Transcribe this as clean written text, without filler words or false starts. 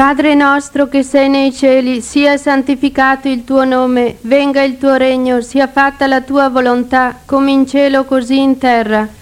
Padre nostro che sei nei cieli, sia santificato il tuo nome, venga il tuo regno, sia fatta la tua volontà, come in cielo così in terra.